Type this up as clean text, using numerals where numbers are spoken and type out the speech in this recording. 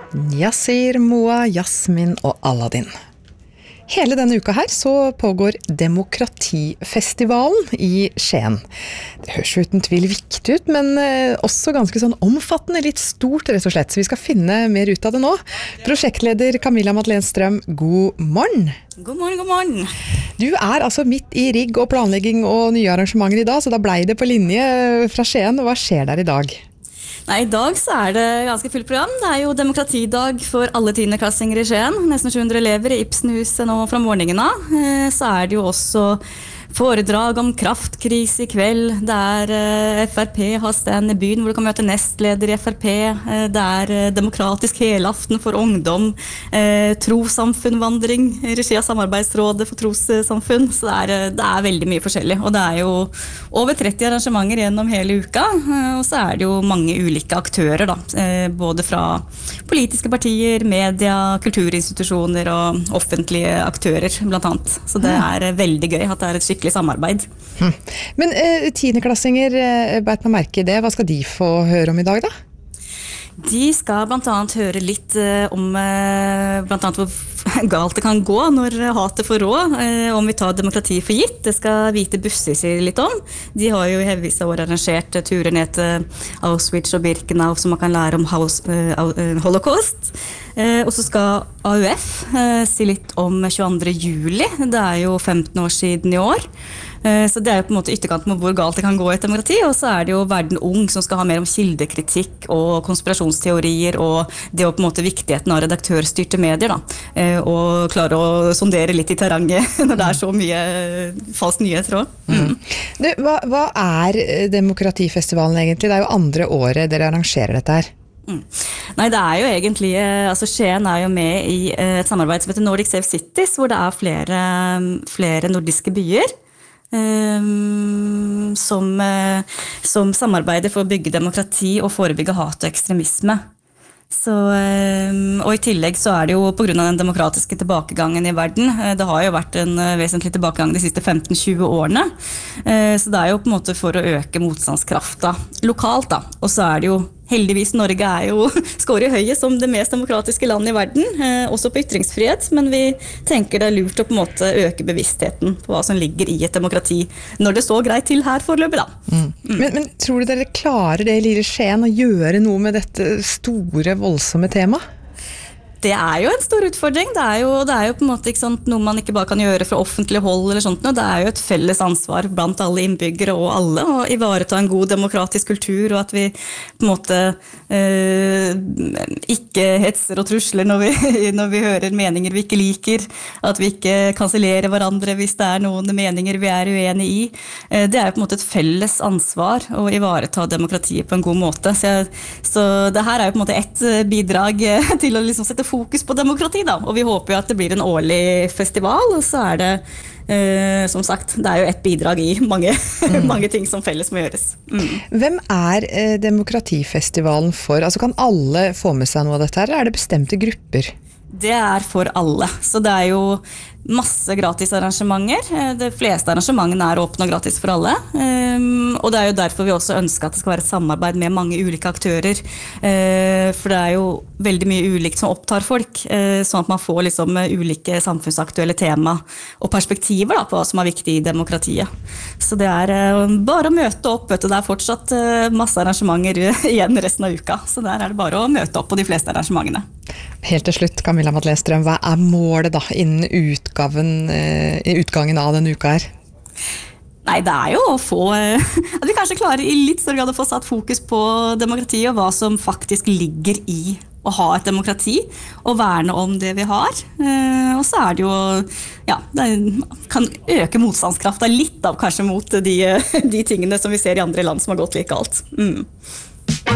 Yasir, Moa, Jasmin og Aladdin. Hele denne uka her så pågår Demokratifestivalen i Skien. Det høres jo uten tvil viktig ut, men også ganske sånn omfattende, litt stort rett og slett. Så vi skal finne mer ut av det nå. Prosjektleder Camilla Madeleine Strøm, god morgen. God morgen, god morgen. Du altså midt i rigg og planlegging og nye arrangementer i dag, så da ble det på linje fra Skien. Hva skjer der i dag? Nei, I dag så det ganske fullt program. Det jo demokratidag for alle 10.-klassinger i Skien. Nesten 700 elever i Ibsenhuset nå fra morgenen av. Så det jo også foredrag om kraftkrise i kveld. Det FRP har stand i byen hvor du kan møte nestleder i FRP. Det demokratisk helaften for ungdom. Trossamfunnvandring i regi av Samarbeidsrådet for trossamfunn. Så det veldig mye forskjellig. Og det jo over 30 arrangementer gjennom hele uka. Og så det jo mange ulike aktører, da. Både fra politiske partier, media, kulturinstitusjoner og offentlige aktører, blant annet. Så det veldig gøy at det et skikkelig samarbeid. Men 10.-klassinger, beit meg merke i det. Hva skal de få høre om i dag, da? De skal blant annet høre litt om blant annet hvor galt det kan gå når hatet får råd, om vi tar demokrati for gitt. Det skal Hvite busser si litt om. De har jo i hevvis av år arrangert turer ned til Auschwitz og Birkenau, så man kan lære om holocaust. Og så skal AUF si litt om 22. juli. Det jo 15 år siden i år. Så det jo på en måte ytterkanten om hvor galt det kan gå i et demokrati, og så det jo Verden Ung som skal ha mer om kildekritikk og konspirasjonsteorier og det på en måte viktigheten av redaktørstyrte medier da, og klare å sondere litt i terrenget når det så mye falsk nyheter også. Du, hva Demokratifestivalen egentlig? Det jo andre året dere arrangerer dette her. Nei, det jo egentlig, altså Skien jo med i et samarbeid som heter Nordic Safe Cities, hvor det flere nordiske byer som samarbeider for å bygge demokrati og forebygge hat og ekstremisme. Så, og i tillegg så det jo på grunn av den demokratiske tilbakegangen i verden, det har jo vært en vesentlig tilbakegang de siste 15-20 årene, så det jo på en måte for å øke motstandskrafta lokalt da, og så det jo heldigvis Norge jo skårer høye som det mest demokratiske landet i verden, også på ytringsfrihet, men vi tenker det lurt å på en måte øke bevisstheten på hva som ligger i et demokrati, når det står greit til her foreløpig da. Men tror du dere klarer det lille Skien å gjøre noe med dette store, voldsomme temaet? Det jo en stor utfordring. Det jo på en måte ikke sant, noe man ikke bare kan gjøre fra offentlig hold eller sånt. Det jo et felles ansvar blant alle innbyggere og alle å ivareta en god demokratisk kultur, og at vi på en måte ikke hetser og trusler når vi hører meninger vi ikke liker, at vi ikke kansellerer hverandre hvis det noen meninger vi uenige i. Det på en måte et felles ansvar å ivareta demokratiet på en god måte. Så det her jo på en måte et bidrag til å liksom sette fokus på demokrati da, og vi håper jo at det blir en årlig festival, og så det som sagt, det jo et bidrag i mange, mange ting som felles må gjøres. Hvem Demokratifestivalen for? Altså kan alle få med seg noe av dette her, eller det bestemte grupper? Det for alle, så det jo masse gratis arrangementer. De fleste arrangementene åpne og gratis for alle, og det jo derfor vi også ønsker at det skal være et samarbeid med mange ulike aktører, for det jo veldig mye ulikt som opptar folk, sånn at man får liksom ulike samfunnsaktuelle tema og perspektiver da, på hva som viktig i demokratiet. Så det bare å møte opp, vet du, det fortsatt masse arrangementer igjen resten av uka, så der det bare å møte opp på de fleste arrangementene. Helt til slutt, Camilla Madeleine Strøm, hva målet da innen utgangen av denne uka her? Nei, det jo å få at vi kanskje klarer i litt større grad å få satt fokus på demokrati og hva som faktisk ligger i å ha et demokrati og verne om det vi har. Og så det jo, ja, det kan øke motstandskrafta litt av kanskje mot de tingene som vi ser i andre land som har gått like galt.